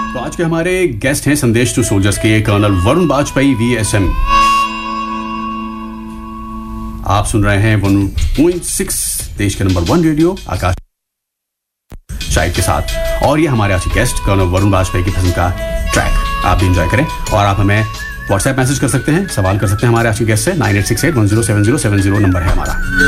तो आज के हमारे गेस्ट हैं संदेश टू सोल्जर्स के कर्नल वरुण बाजपेयी VSM। आप सुन रहे हैं 1.6 देश के नंबर 1 रेडियो आकाश शाहिद के साथ, और ये हमारे आज के गेस्ट कर्नल वरुण बाजपेयी की फिल्म का ट्रैक आप भी एंजॉय करें। और आप हमें व्हाट्सएप मैसेज कर सकते हैं, सवाल कर सकते हैं हमारे आज के गेस्ट से। 9868107070 नंबर है हमारा।